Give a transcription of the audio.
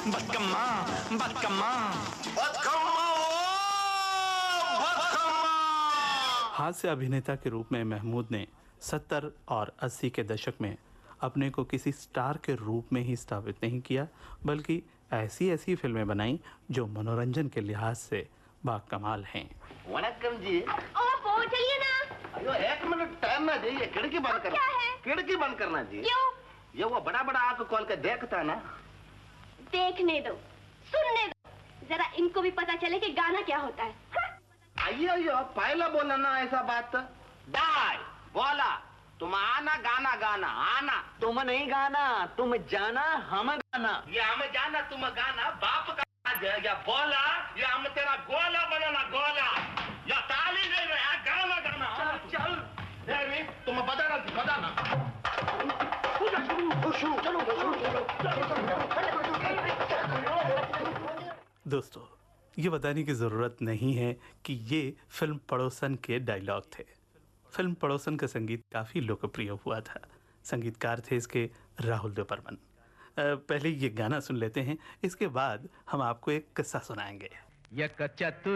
बदकम्मा बदकम्मा हास्य अभिनेता के रूप में महमूद ने 70 और 80 के दशक में अपने को किसी स्टार के रूप में ही स्थापित नहीं किया, बल्कि ऐसी ऐसी फिल्में बनाई जो मनोरंजन के लिहाज से बाकमाल हैं। वनक्कम जी। ओहो, चलिए ना। अयो 1 मिनट टाइम ना दीजिए, खिड़की बंद करना। क्या है? खिड़की बंद करना जी। क्यों? ये वो बड़ा बड़ा आंख खोल के देखता है ना। देखने दो, सुनने दो, जरा इनको भी पता चले कि गाना क्या होता है। अयो पहला बोला ना ऐसा बात। डाय बोला तुम आना गाना गाना आना। तुम नहीं गाना, तुम जाना हम गाना। ये हम जाना तुम गाना बाप का या बोला या हम तेरा गोला बनाना गोला या ताली नहीं रहा गाना गाना। चल देवी तुम बजाना दोस्तों, ये बताने की ज़रूरत नहीं है कि ये फिल्म पड़ोसन के डायलॉग थे। फिल्म पड़ोसन का संगीत काफ़ी लोकप्रिय हुआ था। संगीतकार थे इसके राहुल देव बर्मन। पहले ये गाना सुन लेते हैं, इसके बाद हम आपको एक किस्सा सुनाएंगे। ये कच्चा